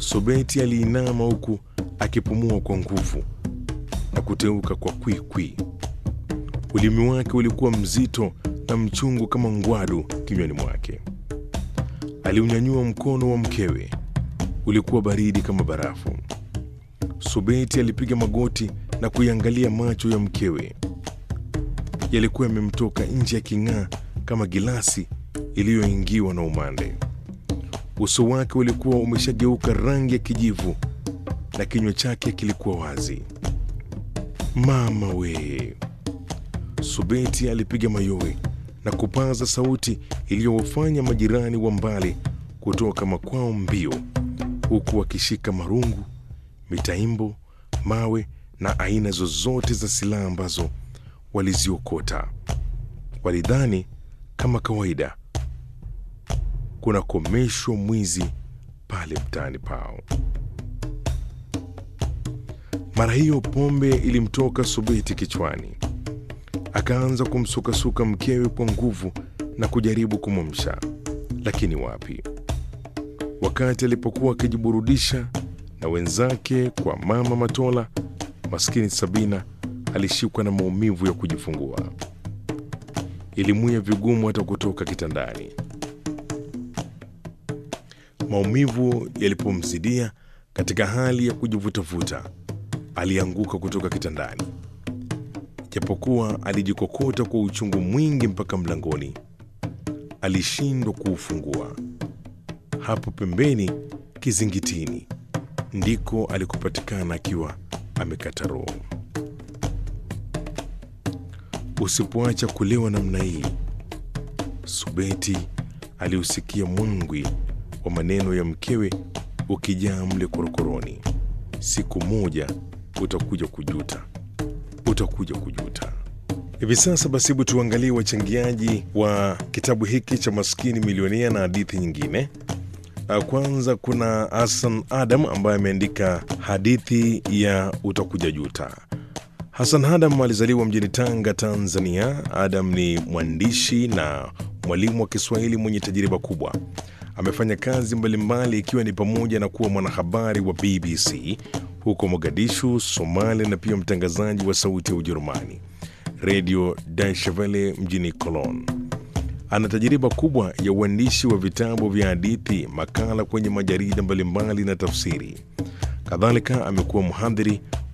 Subeti aliinama huku akipumua kwa nguvu na kuteuka kwa kwikwi. Ulimi wake ulikuwa mzito na mchungu kama ngwadu kinywani mwake. Aliunyanyua mkono wa mkewe, ulikuwa baridi kama barafu. Subeti alipiga magoti na kuiangalia macho ya mkewe. Yalikuwa yamemtoka nje yaking'aa kama gilasi iliyoingiwa na umande. Uso wake ulikuwa umeshageuka rangi ya kijivu na kinywa chake kilikuwa wazi. Mama we! Subeti alipiga mayowe na kupaza sauti iliyowafanya majirani wa mbali kutoka makwao mbio, huku wakishika marungu, mitaimbo, mawe na aina zozote za silaha ambazo waliziokota. Walidhani kama kawaida kuna komeshwa mwizi pale mtaani pao. Mara hiyo pombe ilimtoka Subeti kichwani. Akaanza kumsukasuka mkewe kwa nguvu na kujaribu kumwamsha, lakini wapi. Wakati alipokuwa akijiburudisha na wenzake kwa mama Matola, maskini Sabina alishikwa na maumivu ya kujifungua. Ilimuia vigumu hata kutoka kitandani. Maumivu yalipomzidia, katika hali ya kujivutavuta, alianguka kutoka kitandani. Japokuwa alijikokota kwa uchungu mwingi mpaka mlangoni, alishindwa kuufungua. Hapo pembeni kizingitini ndiko alikopatikana akiwa amekata roho. Usipoacha kulewa namna hii, Subeti aliusikia mwangwi wa maneno ya mkewe ukijaa mle korokoroni. Siku moja utakuja kujuta, utakuja kujuta. Hivi sasa basi, hebu tuangalie wachangiaji wa kitabu hiki cha Maskini Milionea na hadithi nyingine. Kwanza kuna Hassan Adam ambaye ameandika hadithi ya Utakuja Juta. Hassan Adam alizaliwa mjini Tanga, Tanzania. Adam ni mwandishi na mwalimu wa Kiswahili mwenye tajriba kubwa. Amefanya kazi mbalimbali ikiwa ni pamoja na kuwa mwanahabari wa BBC huko Mogadishu, Somalia, na pia mtangazaji wa Sauti ya Ujerumani, Radio Deutsche Welle mjini Cologne. Ana tajriba kubwa ya uandishi wa vitabu vya hadithi, makala kwenye majarida mbalimbali na tafsiri. Kadhalika amekuwa mhadhiri